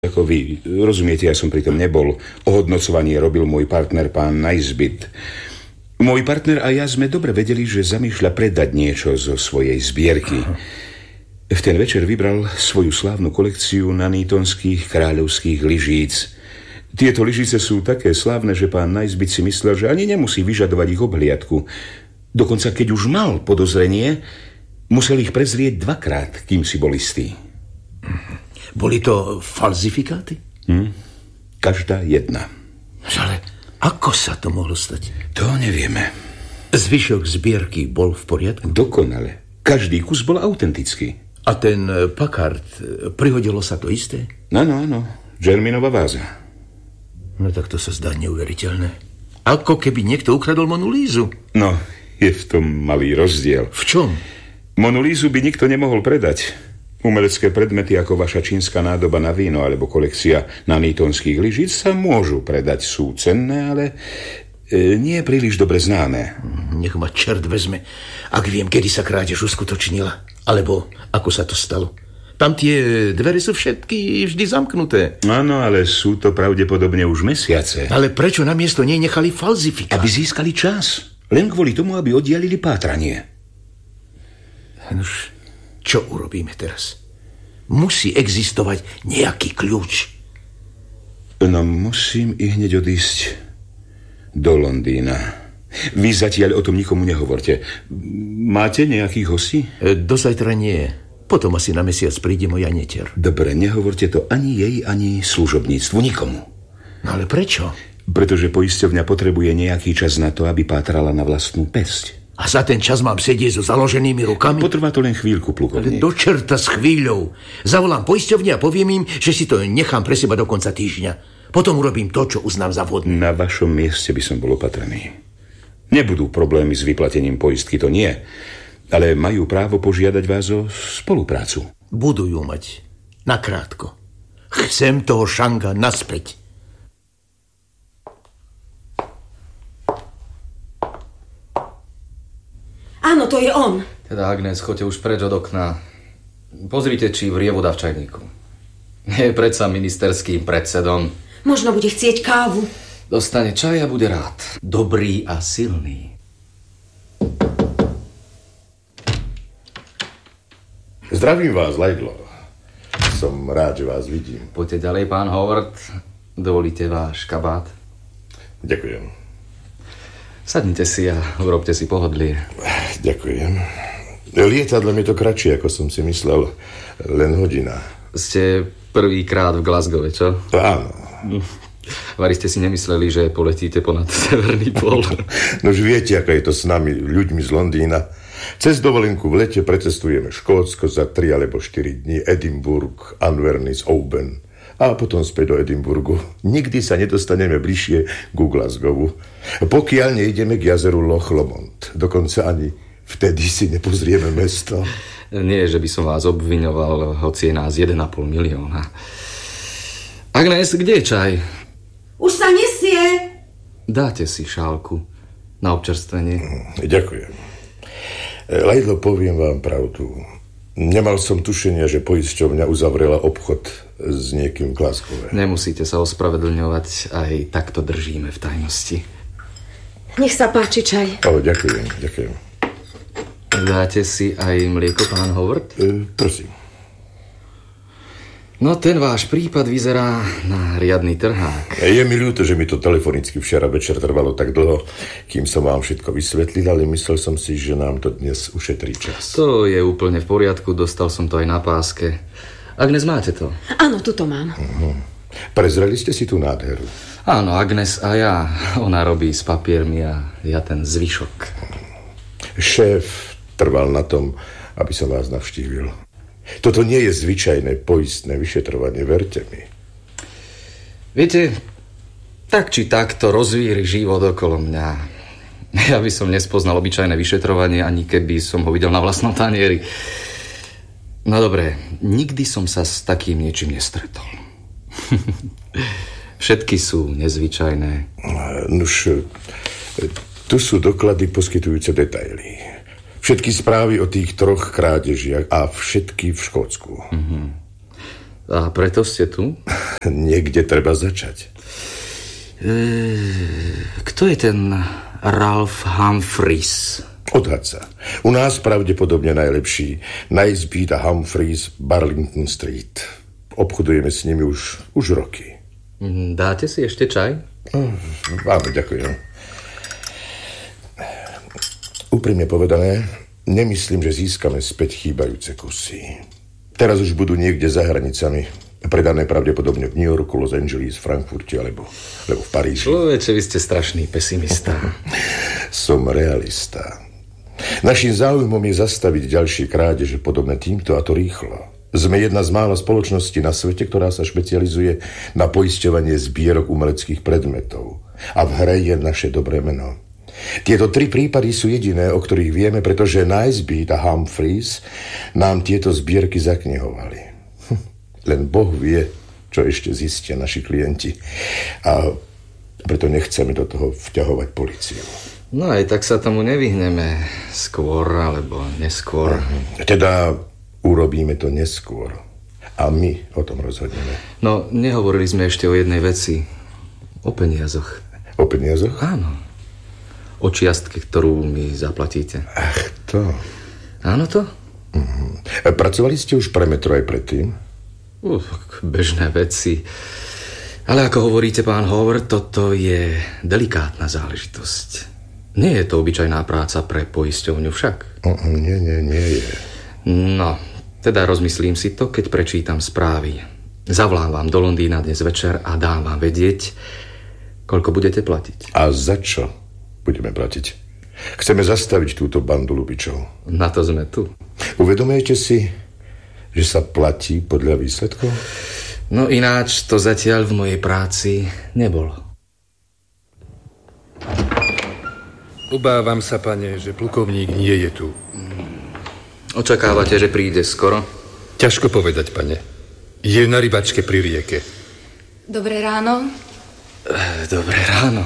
ako vy. Rozumiete, ja som pritom nebol. Ohodnocovanie robil môj partner, pán Naisbitt. Môj partner a ja sme dobre vedeli, že zamýšľa predať niečo zo svojej zbierky. V ten večer vybral svoju slávnu kolekciu nanýtonských kráľovských lyžíc. Tieto lyžice sú také slávne, že pán Naisbitt si myslel, že ani nemusí vyžadovať ich obhliadku. Dokonca, keď už mal podozrenie, musel ich prezrieť dvakrát, kým si bol istý. Boli to falzifikáty? Každá jedna. Ale ako sa to mohlo stať? To nevieme. Zvyšok zbierky bol v poriadku? Dokonale. Každý kus bol autentický. A ten Packard, prihodilo sa to isté? Áno. Germinová váza. No tak to sa zdá neuveriteľné. Ako keby niekto ukradol Monu Lízu. No, je v tom malý rozdiel. V čom? Monu Lízu by nikto nemohol predať. Umelecké predmety ako vaša čínska nádoba na víno alebo kolekcia nanýtonských lyžíc sa môžu predať, sú cenné, ale nie je príliš dobre známe. Nech ma čert vezme, ak viem, kedy sa krádež uskutočnila, alebo ako sa to stalo. Tam tie dvere sú všetky vždy zamknuté. Áno, ale sú to pravdepodobne už mesiace. Ale prečo namiesto nej nechali falzifikát? Aby získali čas. Len kvôli tomu, aby oddialili pátranie. Nož, čo urobíme teraz? Musí existovať nejaký kľúč. No, musím i hneď odísť do Londýna. Vy zatiaľ o tom nikomu nehovorte. Máte nejakých hostí? Do zajtra nie. Potom asi na mesiac príde moja netier. Dobre, nehovorte to ani jej, ani služobníctvu, nikomu. No ale prečo? Pretože poisťovňa potrebuje nejaký čas na to, aby pátrala na vlastnú päsť. A za ten čas mám sedieť so založenými rukami? Potrvá to len chvíľku, plukovník. Ale do čerta s chvíľou. Zavolám poisťovne a poviem im, že si to nechám pre seba do konca týždňa. Potom urobím to, čo uznám za vhodné. Na vašom mieste by som bol opatrný. Nebudú problémy s vyplatením poistky, to nie. Ale majú právo požiadať vás o spoluprácu. Budú ju mať. Nakrátko. Chcem toho Šanga naspäť. Áno, to je on. Teda, Agnes, choďte už preč od okna. Pozrite, či vrie voda v čajníku. Je predsa ministerským predsedom. Možno bude chcieť kávu. Dostane čaj a bude rád. Dobrý a silný. Zdravím vás, Laidlo. Som rád, že vás vidím. Poďte ďalej, pán Howard. Dovolíte váš kabát? Ďakujem. Sadnite si a urobte si pohodlie. Ďakujem. Lietadlom je to kratšie, ako som si myslel. Len hodina. Ste prvýkrát v Glasgow, čo? Áno. Vari ste si nemysleli, že poletíte ponad Severný pól? Nož viete, ako je to s nami, ľuďmi z Londýna. Cez dovolenku v lete precestujeme Škótsko za 3 alebo 4 dní, Edinburgh, Inverness, Oban a potom späť do Edinburgu. Nikdy sa nedostaneme bližšie ku Glasgowu, pokiaľ nejdeme k jazeru Loch Lomond. Dokonca ani vtedy si nepozrieme mesto. Nie, že by som vás obviňoval, hoci je nás 1,5 milióna. Agnes, kde je čaj? Už sa nesie. Dáte si šálku na občerstvenie. Ďakujem. Laidlo, poviem vám pravdu. Nemal som tušenia, že poisťovňa uzavrela obchod s niekým v Glasgowe. Nemusíte sa ospravedlňovať, aj takto držíme v tajnosti. Nech sa páči čaj. Ďakujem. Dáte si aj mlieko, pán Howard? Prosím. No, ten váš prípad vyzerá na riadny trhák. Je mi ľúto, že mi to telefonicky včera večer trvalo tak dlho, kým som vám všetko vysvetlil, ale myslel som si, že nám to dnes ušetrí čas. To je úplne v poriadku, dostal som to aj na páske. Agnes, máte to? Áno, tuto mám. Prezreli ste si tú nádheru? Áno, Agnes a ja. Ona robí s papiermi a ja ten zvyšok. Šéf trval na tom, aby som vás navštívil. Toto nie je zvyčajné poistné vyšetrovanie, verte mi. Viete, tak či tak to rozvíri život okolo mňa. Ja by som nespoznal obyčajné vyšetrovanie, ani keby som ho videl na vlastnom tanieri. No dobre, nikdy som sa s takým niečím nestretol. Všetky sú nezvyčajné. Nuž, tu sú doklady poskytujúce detaily. Všetky správy o tých 3 krádežiach a všetky v Škótsku. A preto ste tu? Niekde treba začať. Kto je ten Ralph Humphreys? Odhad sa. U nás pravdepodobne najlepší. Nisbet a Humphreys, Burlington Street. Obchodujeme s nimi už roky. Dáte si ešte čaj? Áno, ďakujem. Úprimne povedané, nemyslím, že získame späť chýbajúce kusy. Teraz už budú niekde za hranicami. Predané pravdepodobne v New Yorku, Los Angeles, Frankfurte alebo v Paríži. Človeče, vy ste strašný pesimista. Som realista. Naším záujmom je zastaviť ďalšie krádeže podobné týmto, a to rýchlo. Sme jedna z mála spoločností na svete, ktorá sa špecializuje na poisťovanie zbierok umeleckých predmetov. A v hre je naše dobré meno. Tieto 3 prípady sú jediné, o ktorých vieme, pretože Nisbet a Humphreys nám tieto zbierky zaknihovali. Len Boh vie, čo ešte zistia naši klienti. A preto nechceme do toho vťahovať políciu. No aj tak sa tomu nevyhneme. Skôr alebo neskôr. Teda urobíme to neskôr. A my o tom rozhodneme. No, nehovorili sme ešte o jednej veci. O peniazoch. O peniazoch? Áno. O čiastke, ktorú mi zaplatíte. Ach, to. Áno to? Pracovali ste už pre Metro aj predtým? Bežné veci. Ale ako hovoríte, pán Howard, toto je delikátna záležitosť. Nie je to obyčajná práca pre poisťovňu však. Nie je. No, teda rozmyslím si to, keď prečítam správy. Zavolám vám do Londýna dnes večer a dám vám vedieť, koľko budete platiť. A za čo budeme platiť? Chceme zastaviť túto bandu lupičov. Na to sme tu. Uvedomujete si, že sa platí podľa výsledkov? No ináč to zatiaľ v mojej práci nebolo. Obávam sa, pane, že plukovník nie je tu. Očakávate, že príde skoro? Ťažko povedať, pane. Je na rybačke pri rieke. Dobré ráno. Dobré ráno.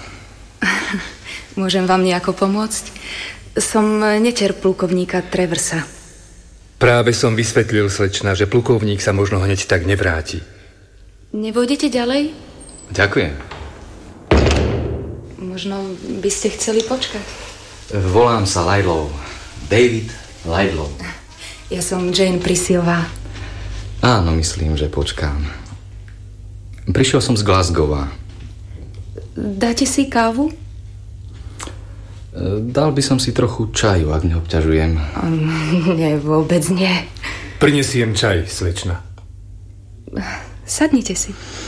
Môžem vám nejako pomôcť? Som nečer plukovníka Trevorsa. Práve som vysvetlil, slečna, že plukovník sa možno hneď tak nevráti. Nevôjdete ďalej? Ďakujem. Možno by ste chceli počkať. Volám sa Laidlaw. David Laidlaw. Ja som Jane Priscillová. Áno, myslím, že počkám. Prišiel som z Glasgowa. Dáte si kávu? Dal by som si trochu čaju, ak neobťažujem. Nie, vôbec nie. Prinesiem čaj, slečna. Sadnite si.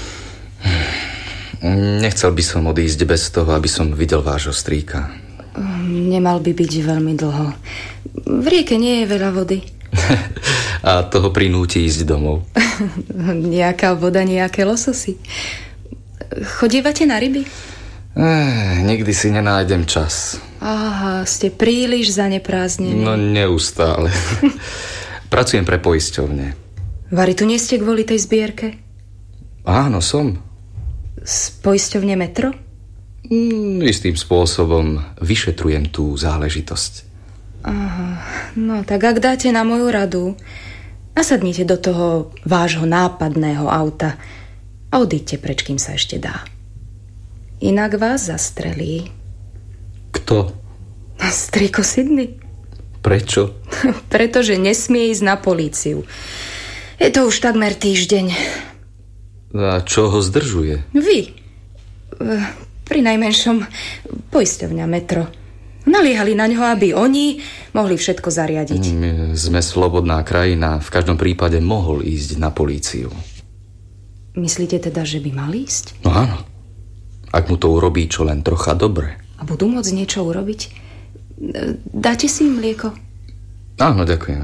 Nechcel by som odísť bez toho, aby som videl vášho strýka. Nemal by byť veľmi dlho. V rieke nie je veľa vody. A toho prinúti ísť domov. Nejaká voda, nejaké lososy. Chodívate na ryby? Nikdy si nenájdem čas. Aha, ste príliš zaneprázdnení. No neustále. Pracujem pre poisťovne. Vari, tu nie ste kvôli tej zbierke? Áno, som. Z poisťovne Metro? Istým spôsobom vyšetrujem tú záležitosť. Aha, no tak ak dáte na moju radu, nasadnite do toho vášho nápadného auta a odíďte preč, kým sa ešte dá. Inak vás zastrelí. Kto? Striko Sydney. Prečo? Pretože nesmie ísť na políciu. Je to už takmer týždeň. A čo ho zdržuje? Vy. Pri najmenšom poisťovňa Metro. Naliehali na ňo, aby oni mohli všetko zariadiť. My sme slobodná krajina. V každom prípade mohol ísť na políciu. Myslíte teda, že by mal ísť? No áno. Ak mu to urobí čo len trocha dobre. A budú môcť niečo urobiť? Dáte si im mlieko? Áno, ďakujem.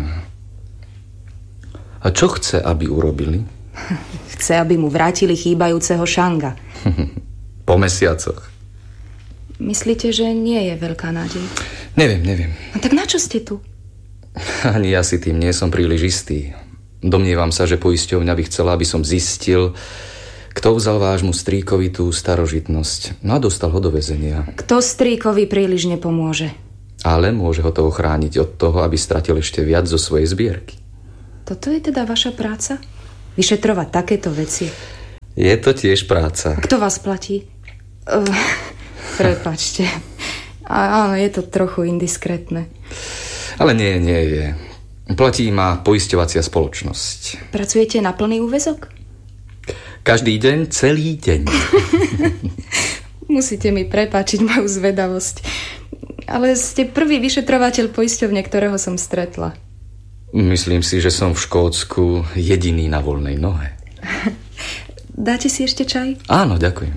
A čo chce, aby urobili? Chce, aby mu vrátili chýbajúceho Shanga. Po mesiacoch. Myslíte, že nie je veľká nádej? Neviem. No tak na čo ste tu? Ani ja si tým nie som príliš istý. Domnievam sa, že poisťovňa by chcela, aby som zistil, kto vzal vášmu strýkovi tú starožitnosť. No a dostal ho do väzenia. Kto strýkovi príliš nepomôže. Ale môže ho to ochrániť od toho, aby stratil ešte viac zo svojej zbierky. Toto je teda vaša práca? Vyšetrovať takéto veci. Je to tiež práca. Kto vás platí? Prepáčte. Áno, je to trochu indiskrétne. Ale nie je. Platí ma poisťovacia spoločnosť. Pracujete na plný úväzok? Každý deň, celý deň. Musíte mi prepáčiť moju zvedavosť. Ale ste prvý vyšetrovateľ poisťovne, ktorého som stretla. Myslím si, že som v Škótsku jediný na voľnej nohe. Dáte si ešte čaj? Áno, ďakujem.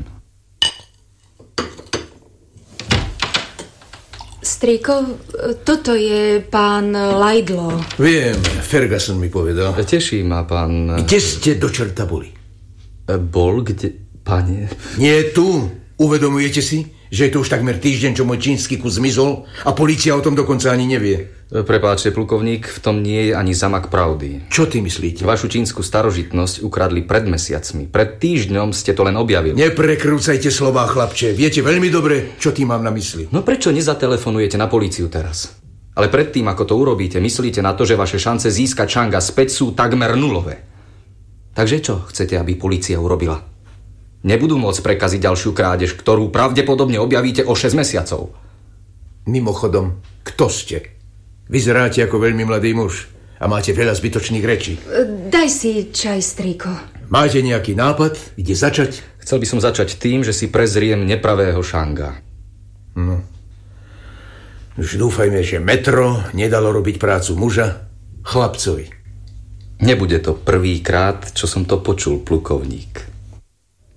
Strýko, toto je pán Laidlaw. Viem, Ferguson mi povedal. Teší ma, pán... Kde ste do čerta boli? Bol kde, pane? Nie tu. Uvedomujete si, že je to už takmer týždeň, čo môj čínsky kus zmizol a polícia o tom dokonca ani nevie? Prepáčte, plukovník, v tom nie je ani zamak pravdy. Čo ty myslíte? Vašu čínsku starožitnosť ukradli pred mesiacmi. Pred týždňom ste to len objavili. Neprekrúcajte slová, chlapče. Viete veľmi dobre, čo tým mám na mysli. No prečo nezatelefonujete na políciu teraz? Ale predtým, ako to urobíte, myslíte na to, že vaše šance získať Changa späť sú takmer nulové. Takže čo chcete, aby polícia urobila? Nebudú môcť prekaziť ďalšiu krádež, ktorú pravdepodobne objavíte o 6 mesiacov. Mimochodom, kto ste? Vyzeráte ako veľmi mladý muž a máte veľa zbytočných rečí. Daj si čaj, strýko. Máte nejaký nápad, kde začať? Chcel by som začať tým, že si prezriem nepravého Changa. No. Už dúfajme, že metro nedalo robiť prácu muža chlapcovi. Nebude to prvýkrát, čo som to počul, plukovník.